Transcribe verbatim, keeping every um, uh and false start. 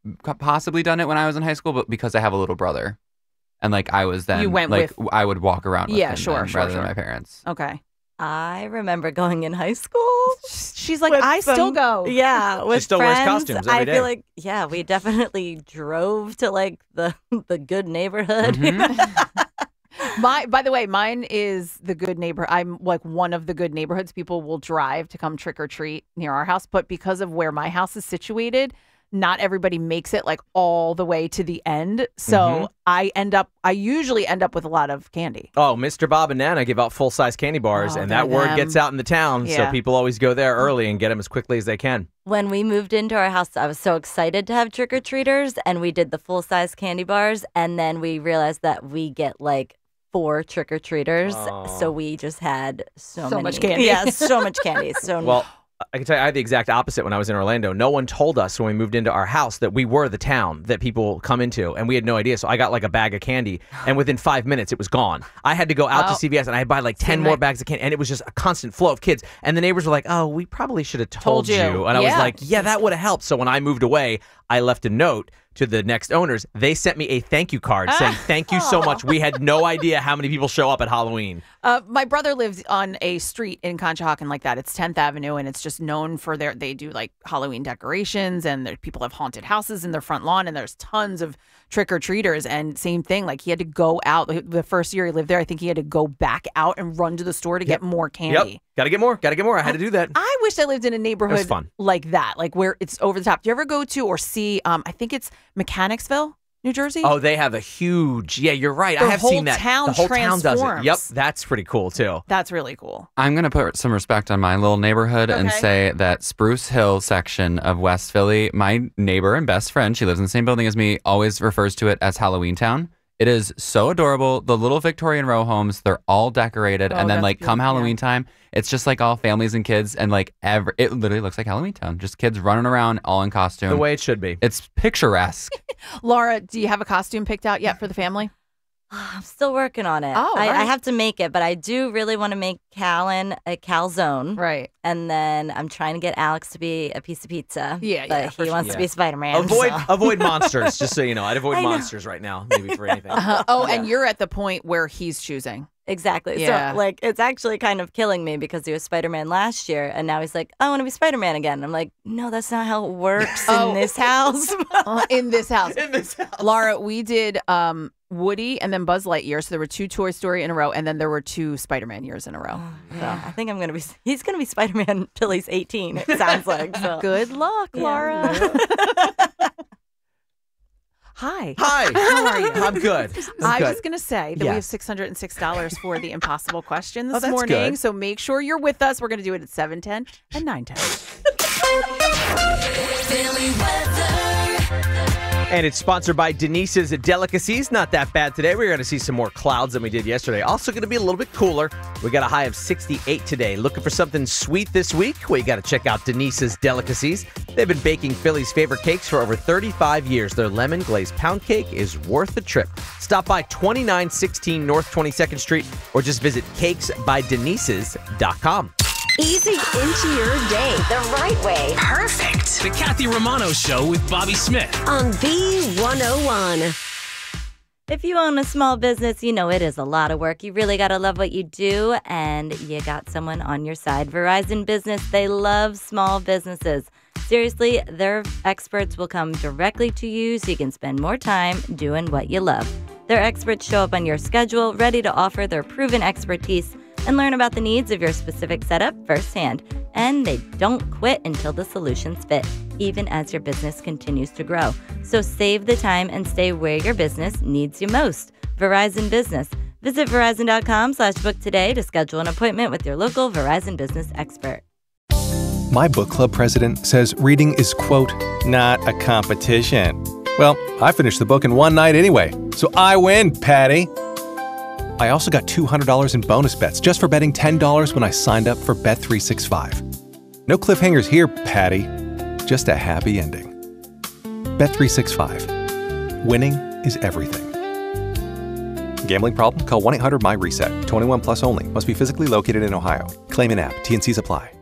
possibly done it when I was in high school, but because I have a little brother. And like I was then, You went like with- I would walk around with Yeah, him sure, then, sure, rather sure. than my parents. Okay. I remember going in high school. She's like, with I still some- go. Yeah, with still wears friends. costumes every I day. feel like, yeah, we definitely drove to like the the good neighborhood. Mm-hmm. My, by the way, mine is the good neighbor. I'm like one of the good neighborhoods. People will drive to come trick or treat near our house, but because of where my house is situated, not everybody makes it like all the way to the end. So Mhm. I end up, I usually end up with a lot of candy. Oh, Mister Bob and Nana give out full-size candy bars, Oh, and they're that word them. gets out in the town, so Yeah. people always go there early and get them as quickly as they can. When we moved into our house, I was so excited to have trick or treaters, and we did the full size candy bars, and then we realized that we get like four trick or treaters, Aw. so we just had so, So many, much candy. Yeah, so much candy. So Well, I can tell you, I had the exact opposite when I was in Orlando. No one told us when we moved into our house that we were the town that people come into, and we had no idea. So I got like a bag of candy, and within five minutes, it was gone. I had to go out Oh. to C V S, and I had to buy like ten Same more night. bags of candy, and it was just a constant flow of kids. And the neighbors were like, oh, we probably should have told, Told you. And I was Yeah. like, yeah, that would have helped. So when I moved away, I left a note to the next owners. They sent me a thank you card saying, thank you so much. We had no idea how many people show up at Halloween. Uh, my brother lives on a street in Conshohocken like that. It's tenth Avenue, and it's just known for their, they do like Halloween decorations, and there, people have haunted houses in their front lawn, and there's tons of trick-or-treaters. And same thing, like he had to go out. The first year he lived there, I think he had to go back out and run to the store to Yep. get more candy. Yep. Got to get more. Got to get more. I had to do that. I wish I lived in a neighborhood fun. like that, like where it's over the top. Do you ever go to or see, um, I think it's Mechanicsville, New Jersey? Oh, they have a huge. Yeah, you're right. Their I have whole seen that. town the whole town does it. transforms. Yep, that's pretty cool too. That's really cool. I'm going to put some respect on my little neighborhood and Okay. say that Spruce Hill section of West Philly, my neighbor and best friend, she lives in the same building as me, always refers to it as Halloween Town. It is so adorable. The little Victorian row homes, they're all decorated. Oh, and then that's like come beautiful, Halloween time, it's just like all families and kids and like every, it literally looks like Halloween Town. Just kids running around all in costume. The way it should be. It's picturesque. Laura, do you have a costume picked out yet for the family? I'm still working on it. Oh, I, all right. I have to make it, but I do really want to make Callan a calzone. Right. And then I'm trying to get Alex to be a piece of pizza. Yeah, but yeah, for he wants sure. to be Spider-Man. Avoid so. avoid monsters, just so you know. I'd avoid I know. monsters right now, maybe for anything. Uh, oh, and you're at the point where he's choosing. Exactly. Yeah. So, like, it's actually kind of killing me because he was Spider-Man last year, and now he's like, I want to be Spider-Man again. I'm like, no, that's not how it works Oh. in this house. Uh, in this house. In this house. Laura, we did um, Woody and then Buzz Lightyear. So there were two Toy Story in a row, and then there were two Spider-Man years in a row. Yeah, I think I'm going to be, he's going to be Spider-Man until he's eighteen, it sounds like. So. Good luck, Yeah. Laura. Hi. Hi. How are you? I'm good. I'm I good. was going to say that we have Yes. six hundred six dollars for the impossible question this Oh, that's morning. good. So make sure you're with us. We're going to do it at seven ten and nine ten. Philly weather. And it's sponsored by Denise's Delicacies. Not that bad today. We're going to see some more clouds than we did yesterday. Also going to be a little bit cooler. We got a high of sixty-eight today. Looking for something sweet this week? Well, you got to check out Denise's Delicacies. They've been baking Philly's favorite cakes for over thirty-five years. Their lemon glazed pound cake is worth the trip. Stop by twenty-nine sixteen North twenty-second Street or just visit cakes by denises dot com. Easy into your day the right way. Perfect. The Kathy Romano Show with Bobby Smith. On B one oh one. If you own a small business, you know it is a lot of work. You really got to love what you do, and you got someone on your side. Verizon Business, they love small businesses. Seriously, their experts will come directly to you so you can spend more time doing what you love. Their experts show up on your schedule, ready to offer their proven expertise and learn about the needs of your specific setup firsthand. And they don't quit until the solutions fit, even as your business continues to grow. So save the time and stay where your business needs you most. Verizon Business. Visit Verizon.com slash book today to schedule an appointment with your local Verizon Business expert. My book club president says reading is, quote, not a competition. Well, I finished the book in one night anyway, so I win, Patty. I also got two hundred dollars in bonus bets just for betting ten dollars when I signed up for Bet three sixty-five. No cliffhangers here, Patty. Just a happy ending. Bet three sixty-five. Winning is everything. Gambling problem? Call one eight hundred M Y RESET. twenty-one plus only. Must be physically located in Ohio. Claim in app. T and C's apply.